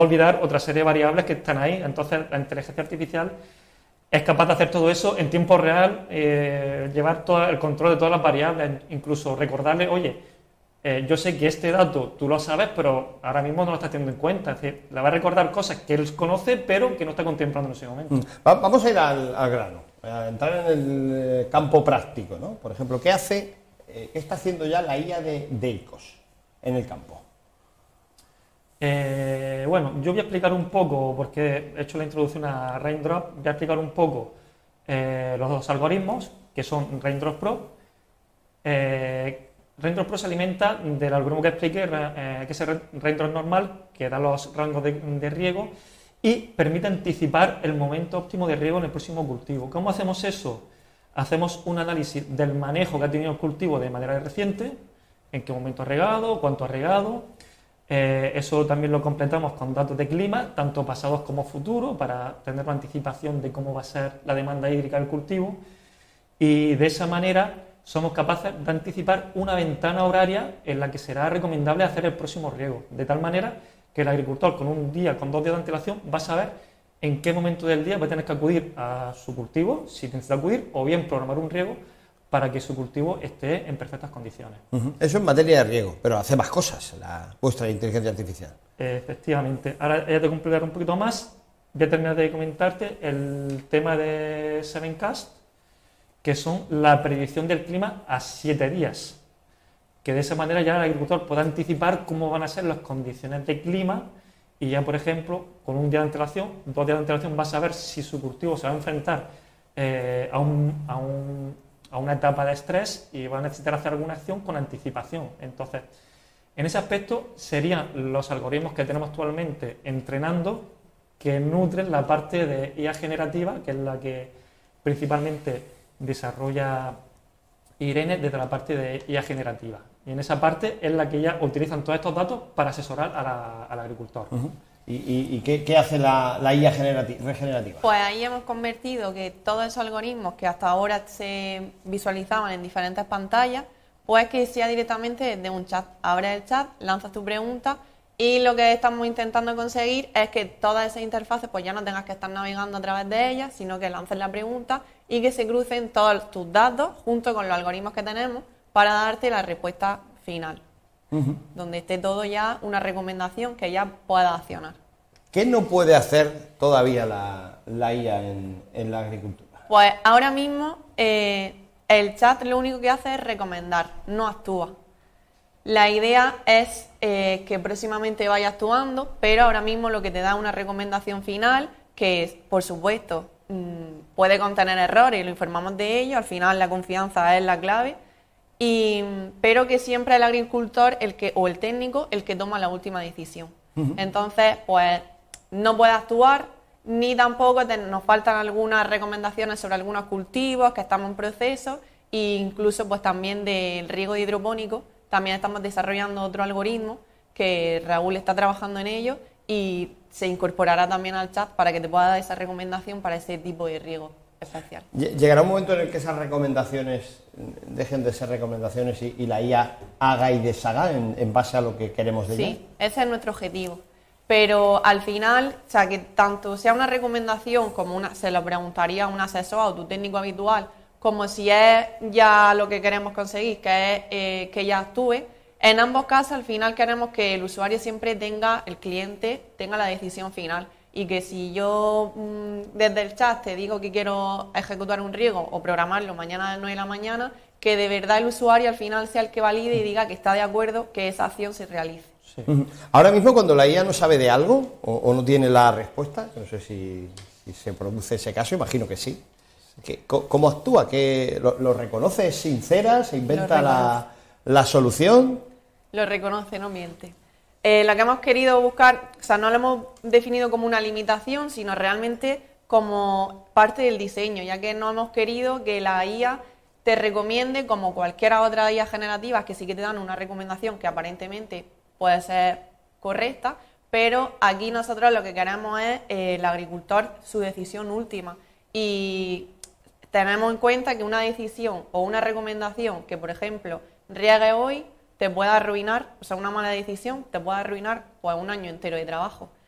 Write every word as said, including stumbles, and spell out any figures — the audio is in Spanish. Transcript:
olvidar otra serie de variables que están ahí. Entonces, la inteligencia artificial es capaz de hacer todo eso en tiempo real, eh, llevar todo el control de todas las variables, incluso recordarle, oye, eh, yo sé que este dato tú lo sabes, pero ahora mismo no lo estás teniendo en cuenta. Es decir, le va a recordar cosas que él conoce, pero que no está contemplando en ese momento. Mm. Va, vamos a ir al, al grano, a entrar en el campo práctico, ¿no? Por ejemplo, ¿qué hace, eh, qué está haciendo ya la I A de, de I C O S en el campo? Eh, bueno, yo voy a explicar un poco, porque he hecho la introducción a Raindrop, voy a explicar un poco eh, los dos algoritmos, que son Raindrop Pro. Eh, Raindrop Pro se alimenta del algoritmo que expliqué, eh, que es el Raindrop normal, que da los rangos de, de riego y permite anticipar el momento óptimo de riego en el próximo cultivo. ¿Cómo hacemos eso? Hacemos un análisis del manejo que ha tenido el cultivo de manera reciente, en qué momento ha regado, cuánto ha regado. Eh, eso también lo completamos con datos de clima, tanto pasados como futuros, para tener una anticipación de cómo va a ser la demanda hídrica del cultivo. Y de esa manera somos capaces de anticipar una ventana horaria en la que será recomendable hacer el próximo riego, de tal manera que el agricultor con un día, con dos días de antelación, va a saber en qué momento del día va a tener que acudir a su cultivo, si necesita acudir, o bien programar un riego para que su cultivo esté en perfectas condiciones. Uh-huh. Eso en materia de riego, pero hace más cosas la, vuestra inteligencia artificial. Efectivamente. Ahora ya te completaré un poquito más. Voy a terminar de comentarte el tema de Sevencast, que son la predicción del clima a siete días. Que de esa manera ya el agricultor pueda anticipar cómo van a ser las condiciones de clima y ya, por ejemplo, con un día de antelación, dos días de antelación, va a saber si su cultivo se va a enfrentar eh, a un... A un a una etapa de estrés y va a necesitar hacer alguna acción con anticipación. Entonces, en ese aspecto serían los algoritmos que tenemos actualmente entrenando que nutren la parte de I A generativa, que es la que principalmente desarrolla Irene desde la parte de I A generativa. Y en esa parte es la que ya utilizan todos estos datos para asesorar a la, al agricultor. Uh-huh. ¿Y, y, y qué, qué hace la, la I A regenerativa? Pues ahí hemos convertido que todos esos algoritmos que hasta ahora se visualizaban en diferentes pantallas, pues que sea directamente desde un chat. Abres el chat, lanzas tu pregunta y lo que estamos intentando conseguir es que todas esas interfaces pues ya no tengas que estar navegando a través de ellas, sino que lances la pregunta y que se crucen todos tus datos junto con los algoritmos que tenemos para darte la respuesta final. Uh-huh. Donde esté todo ya una recomendación que ya pueda accionar. ¿Qué no puede hacer todavía la, la I A en, en la agricultura? Pues ahora mismo eh, el chat lo único que hace es recomendar, no actúa. La idea es eh, que próximamente vaya actuando, pero ahora mismo lo que te da una recomendación final, que por supuesto mmm, puede contener errores y lo informamos de ello, al final la confianza es la clave. Y, pero que siempre es el agricultor el que, o el técnico el que toma la última decisión. Uh-huh. Entonces, pues no puede actuar, ni tampoco te, nos faltan algunas recomendaciones sobre algunos cultivos que estamos en proceso, e incluso pues también del riego hidropónico, también estamos desarrollando otro algoritmo que Raúl está trabajando en ello y se incorporará también al chat para que te pueda dar esa recomendación para ese tipo de riego especial. ¿Llegará un momento en el que esas recomendaciones dejen de ser recomendaciones y, y la I A haga y deshaga en, en base a lo que queremos de ella? Sí, ese es nuestro objetivo. Pero al final, o sea, que tanto sea una recomendación como una, se lo preguntaría a un asesor o tu técnico habitual, como si es ya lo que queremos conseguir, que es eh, que ya actúe, en ambos casos al final queremos que el usuario siempre tenga, el cliente tenga la decisión final. Y que si yo mmm, desde el chat te digo que quiero ejecutar un riego o programarlo mañana a las nueve de la mañana, que de verdad el usuario al final sea el que valide y diga que está de acuerdo que esa acción se realice. Sí. Ahora mismo cuando la I A no sabe de algo o, o no tiene la respuesta, no sé si, si se produce ese caso, imagino que sí. ¿Qué, ¿Cómo actúa? ¿Qué, lo, ¿Lo reconoce? ¿Es sincera? ¿Se inventa la, la solución? Lo reconoce, no miente. Eh, la que hemos querido buscar, o sea, no lo hemos definido como una limitación, sino realmente como parte del diseño, ya que no hemos querido que la I A te recomiende como cualquier otra I A generativa, que sí que te dan una recomendación que aparentemente puede ser correcta, pero aquí nosotros lo que queremos es eh, el agricultor su decisión última y tenemos en cuenta que una decisión o una recomendación que, por ejemplo, riegue hoy, te puede arruinar, o sea, una mala decisión te puede arruinar pues un año entero de trabajo.